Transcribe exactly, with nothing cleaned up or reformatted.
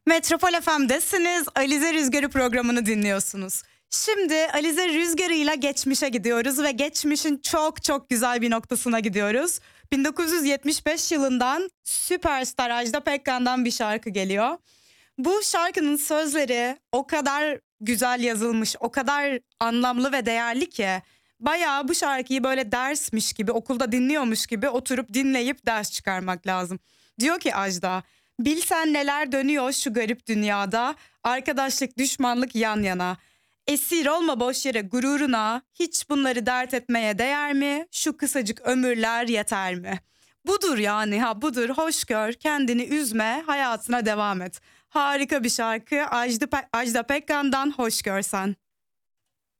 Metropol F M'desiniz. Alize Rüzgarı programını dinliyorsunuz. Şimdi Alize Rüzgarı ile geçmişe gidiyoruz ve geçmişin çok çok güzel bir noktasına gidiyoruz. bin dokuz yüz yetmiş beş yılından Süperstar Ajda Pekkan'dan bir şarkı geliyor. Bu şarkının sözleri o kadar güzel yazılmış, o kadar anlamlı ve değerli ki bayağı bu şarkıyı böyle dersmiş gibi, okulda dinliyormuş gibi oturup dinleyip ders çıkarmak lazım. Diyor ki Ajda, bilsen neler dönüyor şu garip dünyada, arkadaşlık düşmanlık yan yana. Esir olma boş yere gururuna, hiç bunları dert etmeye değer mi? Şu kısacık ömürler yeter mi? Budur yani, ha budur, hoş gör, kendini üzme, hayatına devam et. Harika bir şarkı, Ajda, Pe- Ajda Pekkan'dan Hoş Görsen.